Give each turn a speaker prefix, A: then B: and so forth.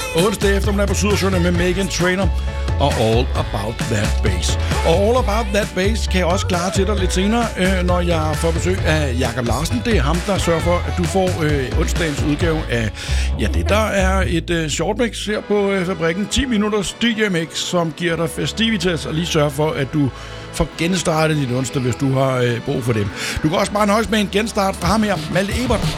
A: onsdag eftermiddag på Sydersøndag med Megan Trainor og All About That Bass. Og All About That Bass kan jeg også klare til dig lidt senere, når jeg får besøg af Jakob Larsen. Det er ham, der sørger for, at du får onsdagens udgave af det, der er et shortmix her på fabrikken. 10 minutters DJ-mix, som giver dig festivitas og lige sørger for, at du får genstartet dit onsdag, hvis du har brug for dem. Du kan også bare nøjes med en genstart fra ham her, Malte Ebert.